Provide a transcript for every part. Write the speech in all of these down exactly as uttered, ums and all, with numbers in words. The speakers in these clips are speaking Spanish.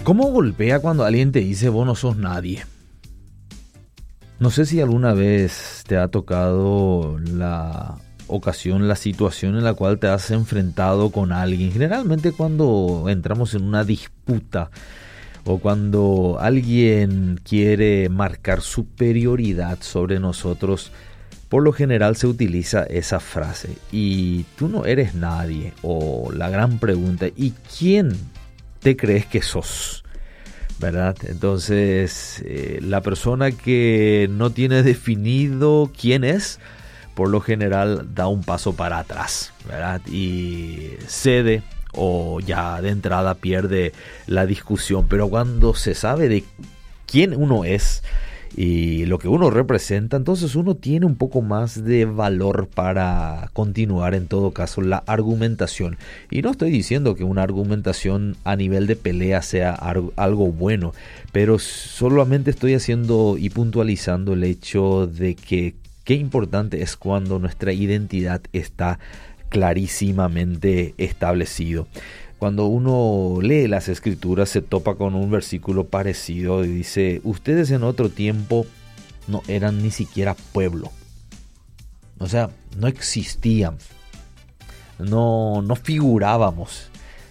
¿Cómo golpea cuando alguien te dice vos no sos nadie? No sé si alguna vez te ha tocado la ocasión, la situación en la cual te has enfrentado con alguien. Generalmente cuando entramos en una disputa o cuando alguien quiere marcar superioridad sobre nosotros, por lo general se utiliza esa frase: y tú no eres nadie, o la gran pregunta: ¿y quién te crees que sos? ¿Verdad? Entonces, eh, la persona que no tiene definido quién es, por lo general da un paso para atrás, ¿verdad? Y cede o ya de entrada pierde la discusión. Pero cuando se sabe de quién uno es y lo que uno representa, entonces uno tiene un poco más de valor para continuar, en todo caso, la argumentación. Y no estoy diciendo que una argumentación a nivel de pelea sea algo bueno, pero solamente estoy haciendo y puntualizando el hecho de que qué importante es cuando nuestra identidad está clarísimamente establecido. Cuando uno lee las escrituras se topa con un versículo parecido y dice: ustedes en otro tiempo no eran ni siquiera pueblo. O sea, no existían. No, no figurábamos.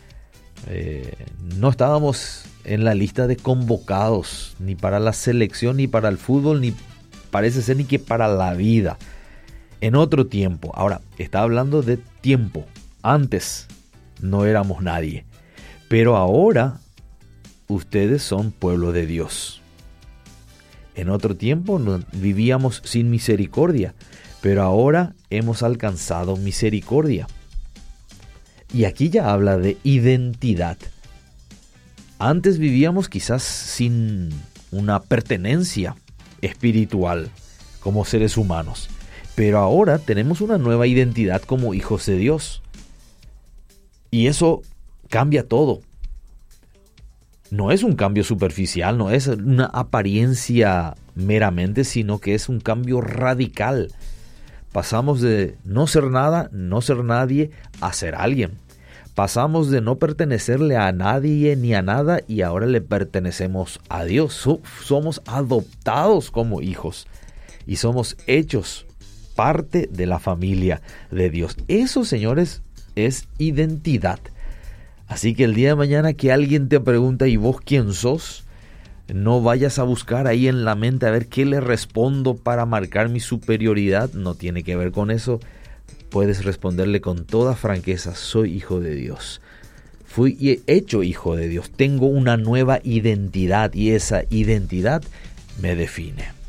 Eh, no estábamos en la lista de convocados ni para la selección, ni para el fútbol, ni parece ser ni que para la vida. En otro tiempo. Ahora, está hablando de tiempo. Antes no éramos nadie, pero ahora ustedes son pueblo de Dios. En otro tiempo no, vivíamos sin misericordia, pero ahora hemos alcanzado misericordia. Y aquí ya habla de identidad. Antes vivíamos quizás sin una pertenencia espiritual como seres humanos, pero ahora tenemos una nueva identidad como hijos de Dios. Y eso cambia todo. No es un cambio superficial, no es una apariencia meramente, sino que es un cambio radical. Pasamos de no ser nada, no ser nadie, a ser alguien. Pasamos de no pertenecerle a nadie ni a nada y ahora le pertenecemos a Dios. So- somos adoptados como hijos y somos hechos parte de la familia de Dios. Eso, señores, es identidad. Así que el día de mañana que alguien te pregunta ¿y vos quién sos?, no vayas a buscar ahí en la mente a ver qué le respondo para marcar mi superioridad. No tiene que ver con eso. Puedes responderle con toda franqueza: soy hijo de Dios. Fui hecho hijo de Dios. Tengo una nueva identidad y esa identidad me define.